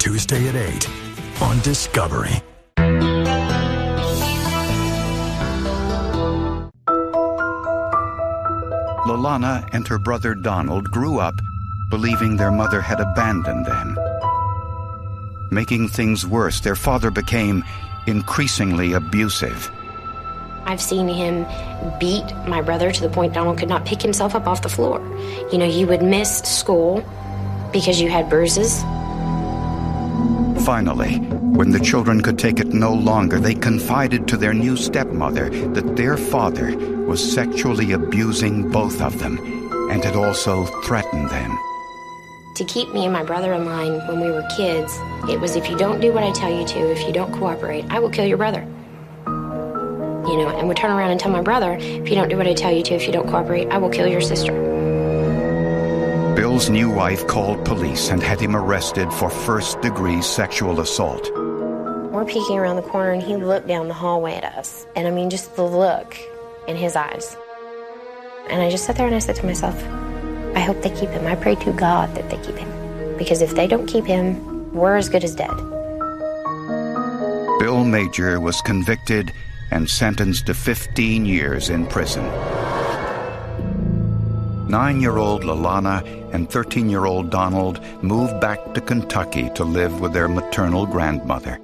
Tuesday at 8 on Discovery. Lalana and her brother Donald grew up believing their mother had abandoned them. Making things worse, their father became increasingly abusive. I've seen him beat my brother to the point Donald could not pick himself up off the floor. You know, you would miss school because you had bruises. Finally, when the children could take it no longer, they confided to their new stepmother that their father was sexually abusing both of them and had also threatened them. To keep me and my brother in line when we were kids, it was, if you don't do what I tell you to, if you don't cooperate, I will kill your brother. You know, and would turn around and tell my brother, if you don't do what I tell you to, if you don't cooperate, I will kill your sister. Bill's new wife called police and had him arrested for first-degree sexual assault. We're peeking around the corner, and he looked down the hallway at us. And I mean, just the look in his eyes. And I just sat there and I said to myself, I hope they keep him. I pray to God that they keep him. Because if they don't keep him, we're as good as dead. Bill Major was convicted and sentenced to 15 years in prison. 9-year-old Lalana and 13-year-old Donald moved back to Kentucky to live with their maternal grandmother.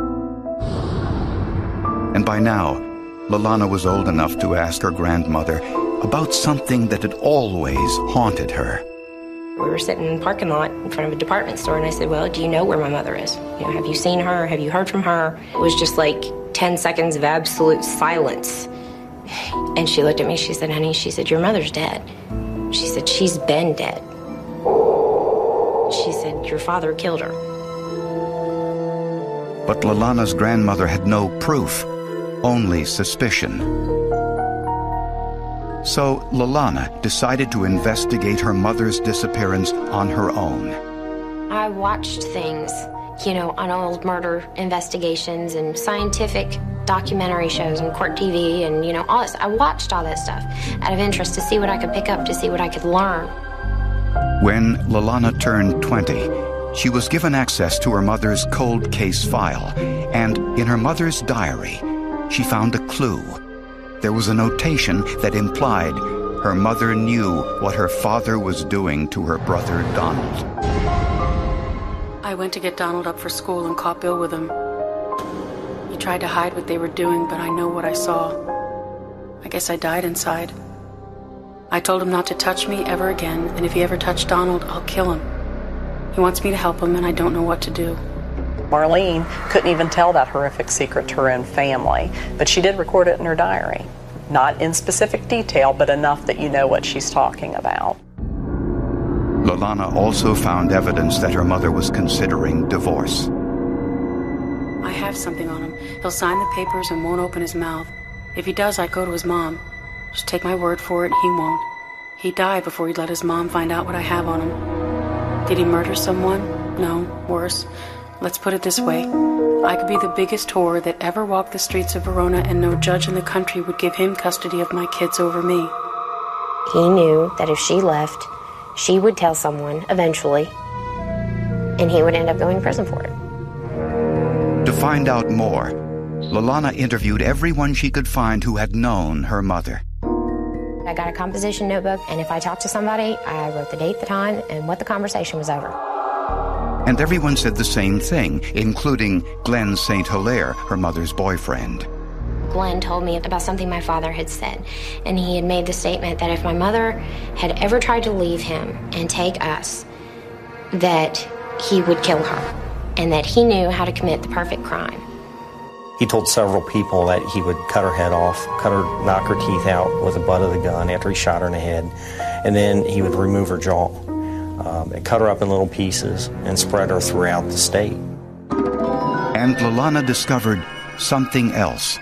And by now, Lalana was old enough to ask her grandmother about something that had always haunted her. We were sitting in the parking lot in front of a department store, and I said, well, do you know where my mother is? You know, have you seen her? Have you heard from her? It was just like 10 seconds of absolute silence. And she looked at me, she said, honey, she said, your mother's dead. She said, she's been dead. She said, your father killed her. But Lalana's grandmother had no proof, only suspicion. So Lalana decided to investigate her mother's disappearance on her own. I watched things, you know, on old murder investigations and scientific documentary shows and court TV and, you know, all this. I watched all that stuff out of interest to see what I could pick up, to see what I could learn. When Lalana turned 20, she was given access to her mother's cold case file, and in her mother's diary, she found a clue. There was a notation that implied her mother knew what her father was doing to her brother Donald. I went to get Donald up for school and caught Bill with him. He tried to hide what they were doing, but I know what I saw. I guess I died inside. I told him not to touch me ever again, and if he ever touched Donald, I'll kill him. He wants me to help him, and I don't know what to do. Marlene couldn't even tell that horrific secret to her own family, but she did record it in her diary. Not in specific detail, but enough that you know what she's talking about. Lalana also found evidence that her mother was considering divorce. I have something on him. He'll sign the papers and won't open his mouth. If he does, I go to his mom. Just take my word for it, he won't. He'd die before he'd let his mom find out what I have on him. Did he murder someone? No, worse. Let's put it this way. I could be the biggest whore that ever walked the streets of Verona, and no judge in the country would give him custody of my kids over me. He knew that if she left, she would tell someone eventually, and he would end up going to prison for it. To find out more, Lalana interviewed everyone she could find who had known her mother. I got a composition notebook, and if I talked to somebody, I wrote the date, the time, and what the conversation was over. And everyone said the same thing, including Glenn St. Hilaire, her mother's boyfriend. Glenn told me about something my father had said, and he had made the statement that if my mother had ever tried to leave him and take us, that he would kill her, and that he knew how to commit the perfect crime. He told several people that he would cut her head off, knock her teeth out with the butt of the gun after he shot her in the head, and then he would remove her jaw, and cut her up in little pieces and spread her throughout the state. And Lalana discovered something else.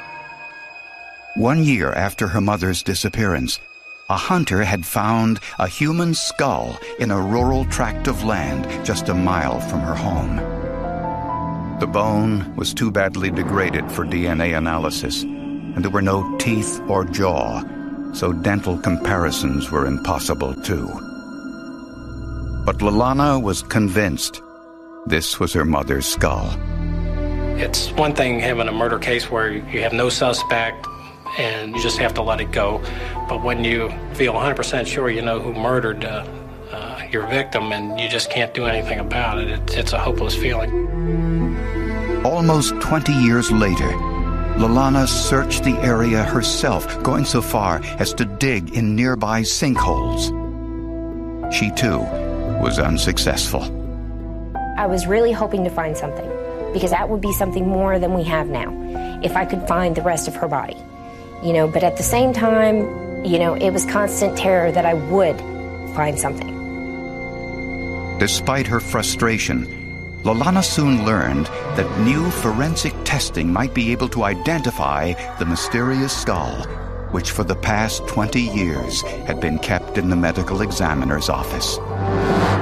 1 year after her mother's disappearance, a hunter had found a human skull in a rural tract of land just a mile from her home. The bone was too badly degraded for DNA analysis, and there were no teeth or jaw, so dental comparisons were impossible too. But Lalana was convinced This was her mother's skull. It's one thing having a murder case where you have no suspect and you just have to let it go. But when you feel 100% sure you know who murdered your victim and you just can't do anything about it, it's a hopeless feeling. Almost 20 years later, Leilani searched the area herself, going so far as to dig in nearby sinkholes. She, too, was unsuccessful. I was really hoping to find something, because that would be something more than we have now, if I could find the rest of her body. But at the same time, it was constant terror that I would find something. Despite her frustration, Leilani soon learned that new forensic testing might be able to identify the mysterious skull, which for the past 20 years had been kept in the medical examiner's office.